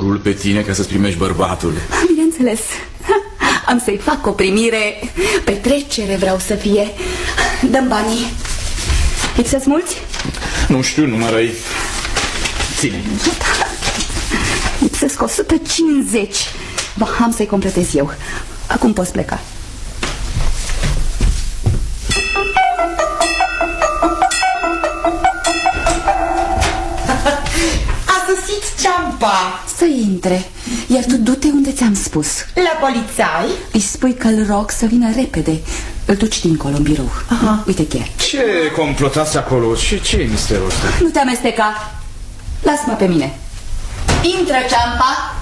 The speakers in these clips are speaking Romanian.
aurul pe tine ca să-ți primești bărbatul. Bineînțeles. Am să-i fac o primire. Petrecere vreau să fie. Dă-mi banii. Lipsesc mulți? Nu știu, numărăi. Ține. Lipsesc 150. Am să-i completez eu. Acum poți pleca. A sosit Ciampa. Să intre. Iar tu du-te unde ți-am spus. La polițai? Îi spui că-l rog să vină repede. Îl duci dincolo în birou. Aha. Uite chiar. Ce complotați acolo? Ce e misterul ăsta? Nu te amesteca. Lasă-mă pe mine. Intră, Ciampa.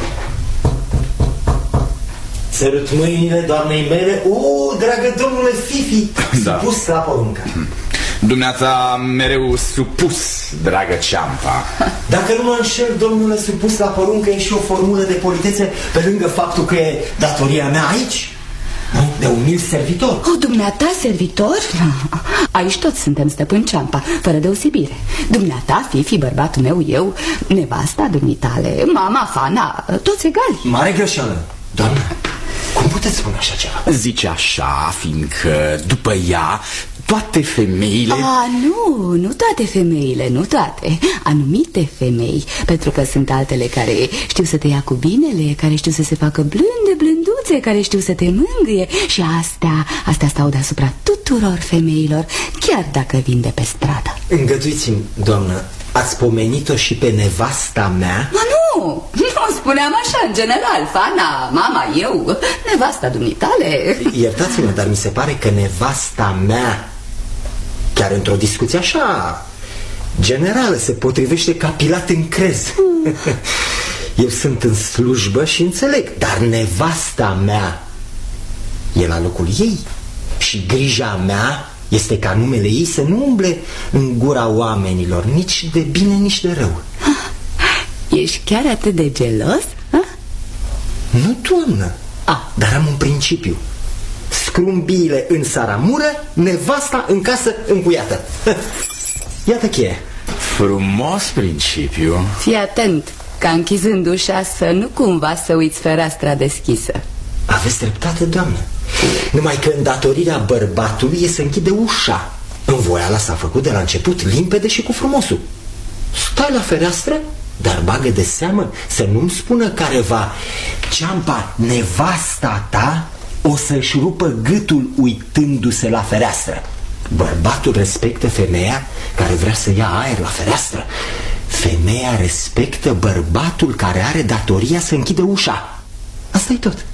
Sărut mâinile doamnei mele. Dragă domnule Fifi. Da. Supus la poruncă. Dumneata mereu supus, dragă Ciampa. Dacă nu mă înșel, domnule, supus la poruncă e și o formulă de politețe, pe lângă faptul că e datoria mea aici, nu? De umil servitor. Dumneata servitor? Aici toți suntem stăpâni Ciampa, fără deosebire. Dumneata, Fifi, bărbatul meu, eu, nevasta dumitale, mama, Fana, toți egali. Mare greșeală. Doamnă, cum puteți spune așa ceva? Zice așa, fiindcă după ea toate femeile... Nu toate femeile, nu toate. Anumite femei, pentru că sunt altele care știu să te ia cu binele, care știu să se facă blânde, blânduțe, care știu să te mângâie. Și astea stau deasupra tuturor femeilor, chiar dacă vin de pe stradă. Îngăduiți-mi, doamnă, ați pomenit-o și pe nevasta mea? Nu spuneam așa, în general, Fana, mama, eu, nevasta dumitale. Iertați-mă, dar mi se pare că nevasta mea, chiar într-o discuție așa generală, se potrivește ca Pilat în crez. Eu sunt în slujbă și înțeleg, dar nevasta mea e la locul ei. Și grija mea este ca numele ei să nu umble în gura oamenilor, nici de bine, nici de rău. Ești chiar atât de gelos? Nu, doamnă. Dar am un principiu. Scrumbiile în saramură, nevasta în casă încuiată. Iată cheia. Frumos principiu. Fii atent, ca închizând ușa să nu cumva să uiți fereastra deschisă. Aveți dreptate, doamnă. Numai că îndatorirea bărbatului e să închide ușa. În voiala s-a făcut de la început limpede și cu frumosul. Stai la fereastră, dar bagă de seamă să nu-mi spună careva: Ciampa, nevasta ta o să-și rupă gâtul uitându-se la fereastră. Bărbatul respectă femeia care vrea să ia aer la fereastră. Femeia respectă bărbatul care are datoria să închidă ușa. Asta-i tot.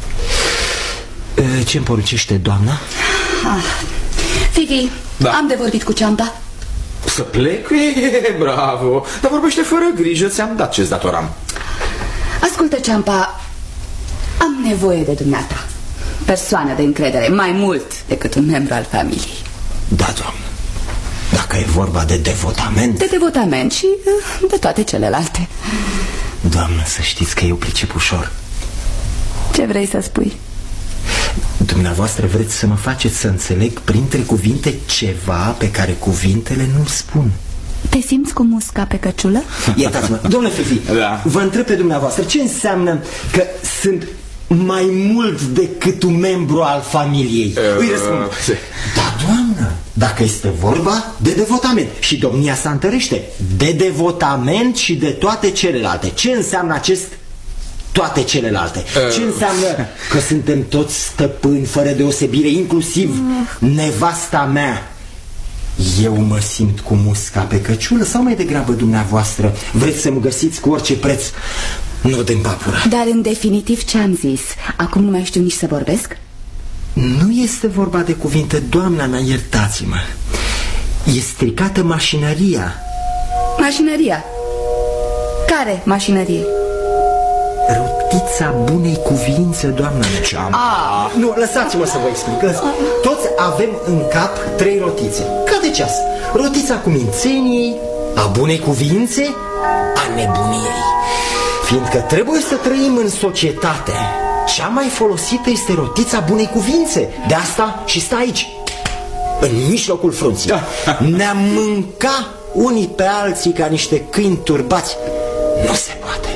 Ce-mi poruncește, doamna? Fifi, am de vorbit cu Ciampa. Să plec? Bravo. Dar vorbește fără grijă, ți-am dat ce-ți datoram. Ascultă, Ciampa, am nevoie de dumneata, persoană de încredere, mai mult decât un membru al familiei. Da, doamnă. Dacă e vorba de devotament. De devotament și de toate celelalte. Doamnă, să știți că eu pricep ușor. Ce vrei să spui? Dumneavoastră vreți să mă faceți să înțeleg printre cuvinte ceva pe care cuvintele nu-l spun. Te simți cu musca pe căciulă? Iertați-mă, domnule Fifi, da. Vă întreb pe dumneavoastră, ce înseamnă că sunt mai mult decât un membru al familiei? Îi răspund. Da, doamnă, dacă este vorba de devotament. Și domnia sa întărește: de devotament și de toate celelalte. Ce înseamnă acest toate celelalte? Ce înseamnă că suntem toți stăpâni fără deosebire, inclusiv nevasta mea? Eu mă simt cu musca pe căciulă sau mai degrabă dumneavoastră vreți să mă găsiți cu orice preț? Nu din papură. Dar în definitiv ce am zis? Acum nu mai știu nici să vorbesc? Nu este vorba de cuvinte, doamna mea, iertați-mă. E stricată mașinăria. Mașinăria? Care mașinărie? Rotița bunei cuvințe, doamna mea. Nu, lăsați-mă să vă explic. Toți avem în cap 3 rotițe, ca de ceas. Rotița cumințeniei, a bunei cuvințe, a nebuniei. Fiindcă trebuie să trăim în societate, cea mai folosită este rotița bunei cuvințe. De asta și stă aici, în mijlocul frunții. Ne-am mânca unii pe alții ca niște câini turbați. Nu se poate.